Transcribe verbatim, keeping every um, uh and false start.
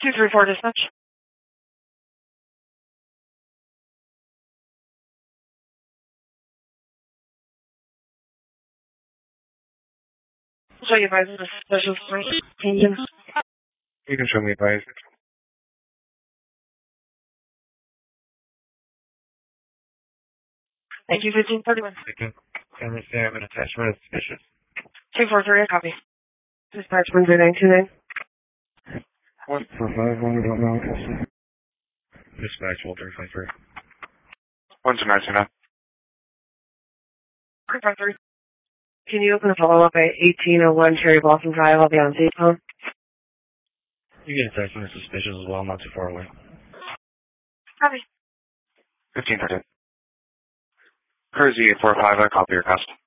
two three four dispatch. Show you guys the special engine. You can show me advice. Thank you, fifteen thirty-one. Can we say I have an attachment of suspicious? two four three, a copy. Dispatch one zero nine two nine. One four five one, we don't know. Dispatch one three five three. One two nine two nine. three five three. Can you open a follow-up at eighteen oh one Cherry Blossom Drive? I'll be on scene. Phone. You get attachment of suspicious as well, not too far away. Copy. fifteen thirty. Cruise eight four five, I copy your cost.